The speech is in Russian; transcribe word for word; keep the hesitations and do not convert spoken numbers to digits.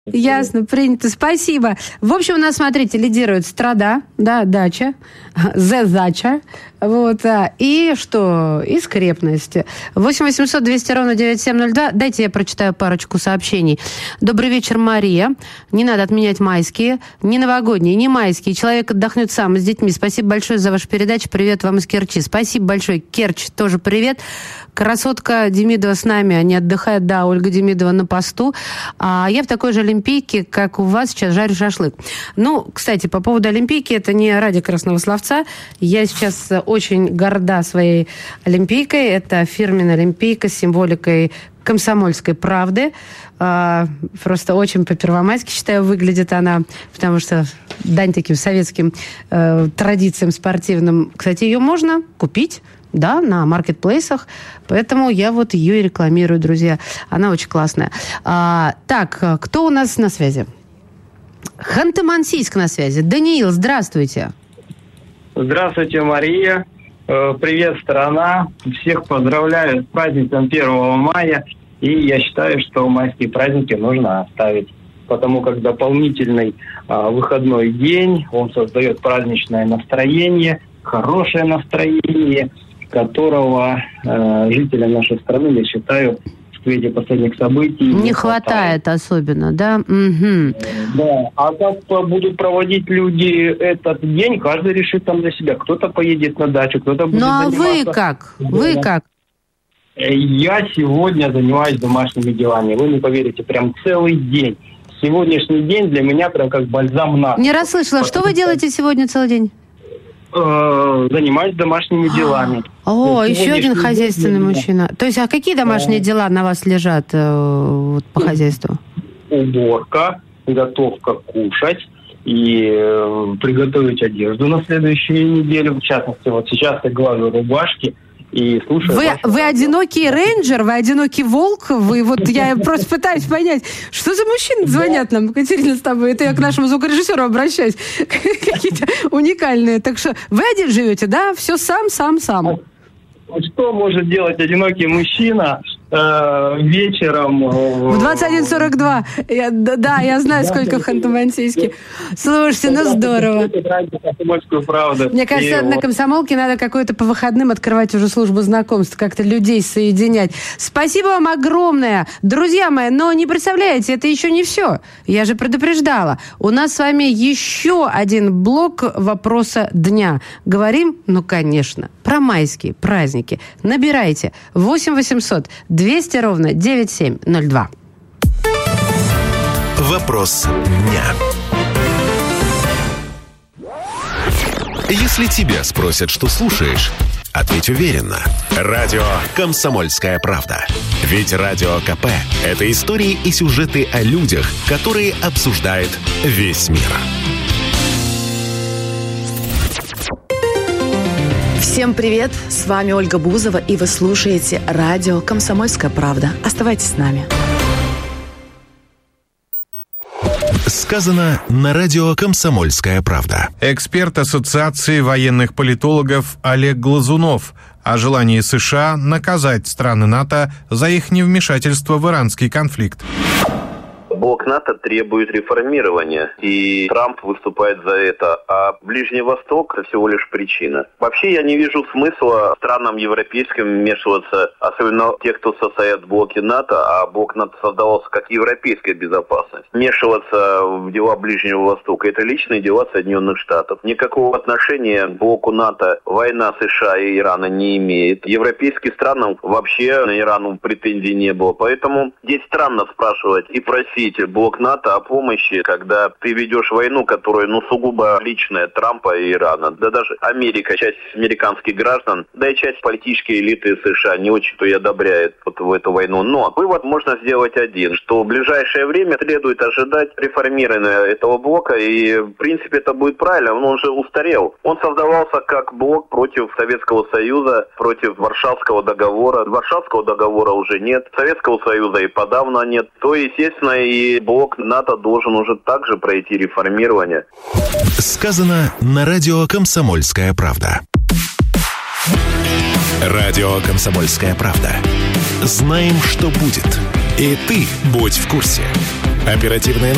Ясно, принято. Спасибо. В общем, у нас, смотрите, лидирует Страда, да, Дача, Зе-Дача, вот, и что? И Скрепность. восемь восемьсот двести ровно девяносто семь ноль два. Дайте я прочитаю парочку сообщений. Добрый вечер, Мария. Не надо отменять майские, не новогодние, не майские. Человек отдохнет сам с детьми. Спасибо большое за вашу передачу. Привет вам из Керчи. Спасибо большое. Керчь, тоже привет. Красотка Демидова с нами, они отдыхают, да, Ольга Демидова на посту. А я в такой же олимпийке, как у вас, сейчас жарю шашлык. Ну, кстати, по поводу олимпийки, это не ради красного словца. Я сейчас очень горда своей олимпийкой. Это фирменная олимпийка с символикой «Комсомольской правды». А, просто очень по-первомайски, считаю, выглядит она, потому что дань таким советским э, традициям спортивным. Кстати, ее можно купить. Да, на маркетплейсах, поэтому я вот ее и рекламирую, друзья. Она очень классная. А, так, кто у нас на связи? Ханты-Мансийск на связи. Даниил, здравствуйте. Здравствуйте, Мария. Привет, страна. Всех поздравляю с праздником первого мая. И я считаю, что майские праздники нужно оставить, потому как дополнительный а, выходной день, он создает праздничное настроение, хорошее настроение, которого э, жителям нашей страны, я считаю, в свете последних событий не, не хватает. хватает особенно, да? Угу. Да. А как будут проводить люди этот день, каждый решит там для себя. Кто-то поедет на дачу, кто-то будет Ну а заниматься... вы как? Вы как? Я сегодня занимаюсь домашними делами. Вы не поверите, прям целый день. Сегодняшний день для меня прям как бальзам на... Не расслышала. Что вы делаете сегодня целый день? Занимаюсь домашними делами. О, еще один хозяйственный мужчина. То есть, а какие домашние дела на вас лежат э, вот, по хозяйству? Уборка, готовка кушать и э, приготовить одежду на следующую неделю. В частности, вот сейчас я глажу рубашки. И слушаю, вы, вы одинокий рейнджер, вы одинокий волк, вы вот я просто пытаюсь понять, что за мужчины звонят нам, Катерина, с тобой, это я к нашему звукорежиссеру обращаюсь, какие-то уникальные. Так что вы один живете, да? Все сам, сам, сам. Что может делать одинокий мужчина э, вечером? В двадцать один сорок два. Я, да, я знаю, сколько в Ханты-Мансийске. Слушайте, ну здорово. Мне кажется, на комсомолке надо какой-то по выходным открывать уже службу знакомств, как-то людей соединять. Спасибо вам огромное. Друзья мои, но не представляете, это еще не все. Я же предупреждала. У нас с вами еще один блок вопроса дня. Говорим, ну, конечно, про майские праздники. Набирайте восемь восемьсот двести ровно девяносто семь ноль два. Вопрос дня. Если тебя спросят, что слушаешь, ответь уверенно. Радио «Комсомольская правда». Ведь Радио КП – это истории и сюжеты о людях, которые обсуждает весь мир. Всем привет! С вами Ольга Бузова, и вы слушаете радио «Комсомольская правда». Оставайтесь с нами. Сказано на радио «Комсомольская правда». Эксперт Ассоциации военных политологов Олег Глазунов о желании США наказать страны НАТО за их невмешательство в иранский конфликт. Блок НАТО требует реформирования, и Трамп выступает за это, а Ближний Восток – это всего лишь причина. Вообще я не вижу смысла странам европейским вмешиваться, особенно тех, кто состоят в блоке НАТО, а блок НАТО создавался как европейская безопасность. Вмешиваться в дела Ближнего Востока – это личные дела Соединенных Штатов. Никакого отношения к блоку НАТО война США и Ирана не имеет. Европейским странам вообще на Ирану претензий не было, поэтому здесь странно спрашивать и просить блок НАТО о помощи, когда ты ведешь войну, которая, ну, сугубо личная Трампа и Ирана. Да даже Америка, часть американских граждан, да и часть политической элиты США не очень-то и одобряет вот в эту войну. Но вывод можно сделать один, что в ближайшее время следует ожидать реформирования этого блока, и, в принципе, это будет правильно, он уже устарел. Он создавался как блок против Советского Союза, против Варшавского договора. Варшавского договора уже нет, Советского Союза и подавно нет. То, естественно, и И блок НАТО должен уже также пройти реформирование. Сказано на радио «Комсомольская правда». Радио «Комсомольская правда». Знаем, что будет. И ты будь в курсе. Оперативные